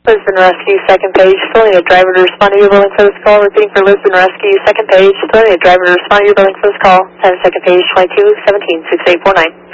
Lisbon Rescue, second page. Still need a driver to respond to your billing for this call. Repeating for Lisbon Rescue, second page. Still need a driver to respond to your billing for this call. Time second page, 2217-6849.